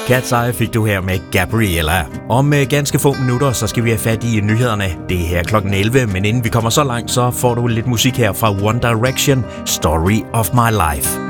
Cat's Eye fik du her med Gabriella. Om ganske få minutter, så skal vi have fat i nyhederne. Det er her klokken 11, men inden vi kommer så langt, så får du lidt musik her fra One Direction, Story of My Life.